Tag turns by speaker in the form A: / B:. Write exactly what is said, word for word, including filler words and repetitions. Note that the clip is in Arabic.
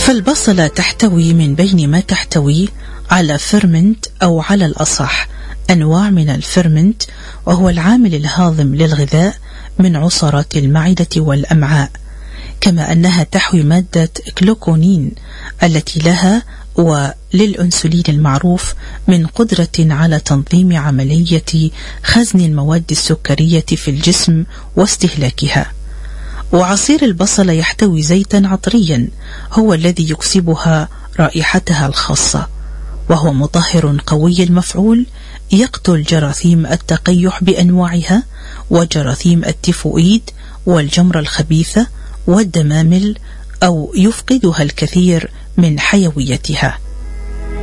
A: فالبصلة تحتوي من بين ما تحتوي على فيرمنت أو على الأصح أنواع من الفيرمنت، وهو العامل الهاضم للغذاء من عصارات المعدة والأمعاء، كما أنها تحوي مادة كلوكونين التي لها وللأنسولين المعروف من قدرة على تنظيم عملية خزن المواد السكرية في الجسم واستهلاكها. وعصير البصلة يحتوي زيتا عطريا هو الذي يكسبها رائحتها الخاصة، وهو مطهر قوي المفعول يقتل جراثيم التقيح بأنواعها وجراثيم التيفوئيد والجمرة الخبيثة والدمامل، أو يفقدها الكثير من حيويتها.